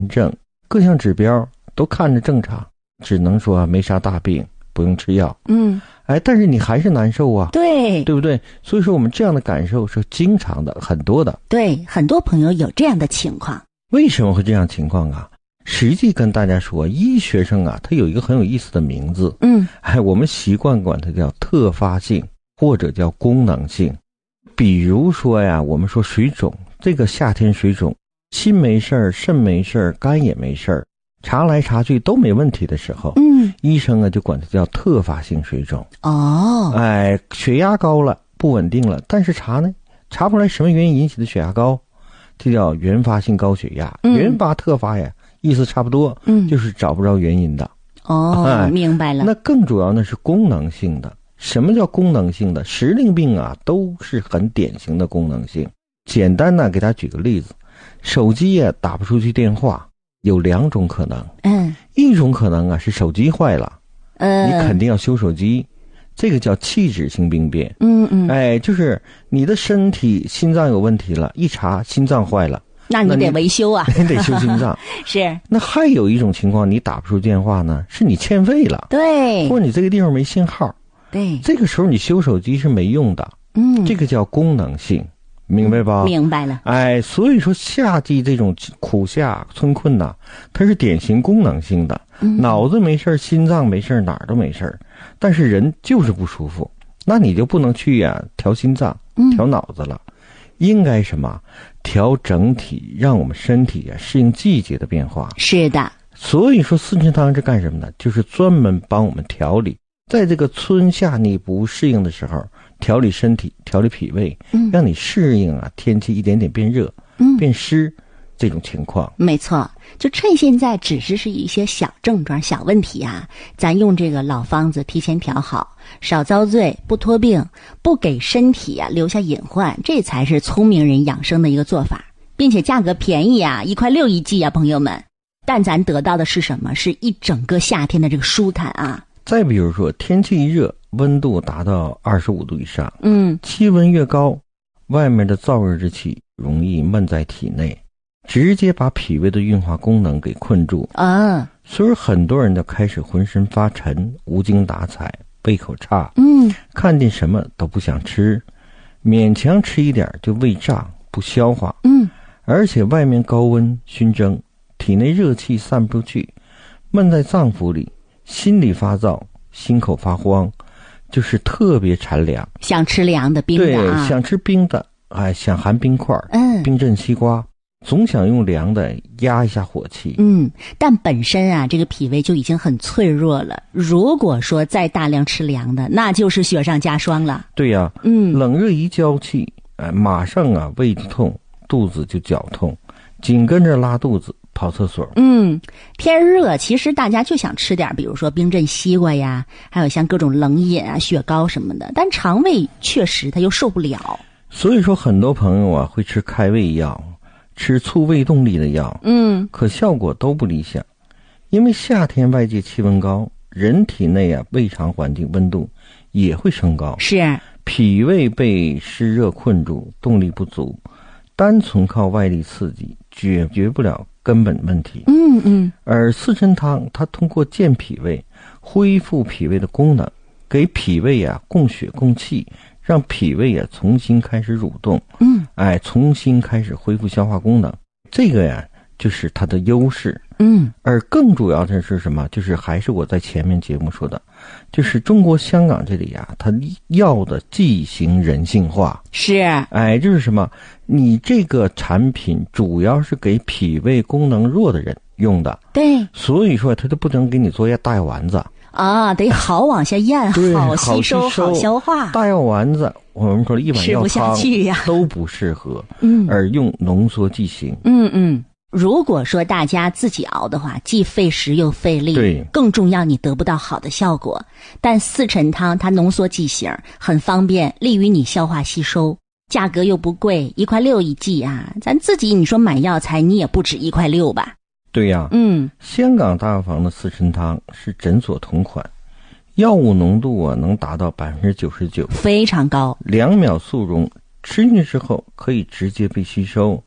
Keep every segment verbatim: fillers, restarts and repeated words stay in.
症，各项指标都看着正常，只能说没啥大病，不用吃药。 嗯， 哎，但是你还是难受啊， 对， 对不对？所以说我们这样的感受是经常的，很多的。 对，很多朋友有这样的情况。 为什么会这样情况啊？实际跟大家说，医学生啊，他有一个很有意思的名字， 嗯， 哎，我们习惯管它叫特发性或者叫功能性。比如说呀，我们说水肿，这个夏天水肿，心没事儿，肾没事儿，肝也没事儿，查来查去都没问题的时候， 嗯， 医生啊就管它叫特发性水肿。 哦， 哎，血压高了，不稳定了，但是查呢，查不出来什么原因引起的血压高，这叫原发性高血压。 嗯、 原发特发呀，意思差不多， 嗯， 就是找不着原因的。 哦， 哎、 明白了。 那更主要的是功能性的。什么叫功能性的？时令病啊，都是很典型的功能性。简单呢，给大家举个例子，手机呀、啊、打不出去电话，有两种可能。 嗯， 一种可能啊是手机坏了， 呃， 你肯定要修手机，这个叫器质性病变。 嗯嗯， 哎，就是你的身体心脏有问题了，一查心脏坏了， 那你得维修啊， 你得修心脏。 是。 那还有一种情况，你打不出电话呢，是你欠费了， 对， 或者你这个地方没信号。 对， 这个时候你修手机是没用的。 嗯， 这个叫功能性，明白吧？ 明白了。 哎，所以说夏季这种苦夏春困呐、啊，它是典型功能性的， 嗯、 脑子没事，心脏没事，哪儿都没事，但是人就是不舒服，那你就不能去呀、啊、调心脏、调脑子了，嗯、应该什么调整体，让我们身体呀、啊、适应季节的变化。 是的。 所以说四神汤是干什么的？就是专门帮我们调理，在这个春夏你不适应的时候。调理身体，调理脾胃，嗯，让你适应啊天气一点点变热，嗯，变湿这种情况。 没错，就趁现在只是是一些小症状、小问题啊，咱用这个老方子提前调好，少遭罪，不拖病，不给身体啊留下隐患，这才是聪明人养生的一个做法，并且价格便宜啊，一块六一剂啊，朋友们。但咱得到的是什么？是一整个夏天的这个舒坦啊。 再比如说，天气一热，温度达到二十五度以上， 嗯， 气温越高，外面的燥热之气容易闷在体内，直接把脾胃的运化功能给困住啊。 所以很多人就开始浑身发沉，无精打采，胃口差， 嗯， 看见什么都不想吃，勉强吃一点就胃胀不消化， 嗯， 而且外面高温熏蒸，体内热气散不出去，闷在脏腑里。心里发燥，心口发慌，就是特别馋凉， 想吃凉的冰的啊， 对，想吃冰的，哎，想含冰块， 嗯， 冰镇西瓜，总想用凉的压一下火气。 嗯，但本身啊，这个脾胃就已经很脆弱了，如果说再大量吃凉的，那就是雪上加霜了。 对呀、啊， 嗯， 冷热一交气，哎，马上啊胃痛，肚子就绞痛，紧跟着拉肚子。跑厕所。 嗯，天热，其实大家就想吃点，比如说冰镇西瓜呀，还有像各种冷饮啊、雪糕什么的，但肠胃确实它又受不了。 所以说，很多朋友啊会吃开胃药，吃促胃动力的药， 嗯， 可效果都不理想，因为夏天外界气温高，人体内啊胃肠环境温度也会升高， 是脾胃被湿热困住，动力不足，单纯靠外力刺激解决不了根本问题。 嗯嗯， 而四神汤它通过健脾胃，恢复脾胃的功能，给脾胃啊供血供气，让脾胃啊重新开始蠕动， 嗯， 哎，重新开始恢复消化功能，这个呀就是它的优势。 嗯， 而更主要的是什么？就是还是我在前面节目说的，就是中国香港这里啊，它要的剂型人性化。 是， 哎，就是什么？你这个产品主要是给脾胃功能弱的人用的， 对， 所以说它就不能给你做药大药丸子啊，得好往下咽，好吸收，好消化。 大药丸子，我们说一碗药汤吃不下去呀， 都不适合。 嗯， 而用浓缩剂型。 嗯嗯。如果说大家自己熬的话，既费时又费力， 对， 更重要你得不到好的效果。但四陈汤它浓缩剂型，很方便，利于你消化吸收，价格又不贵，一块六一剂啊！咱自己你说买药材，你也不止一块六吧？ 对呀， 嗯， 香港大药房的四陈汤是诊所同款，药物浓度啊能达到百分之九十九， 非常高， 两秒速溶。吃进去之后可以直接被吸收， 嗯，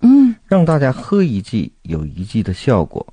让大家喝一剂有一剂的效果。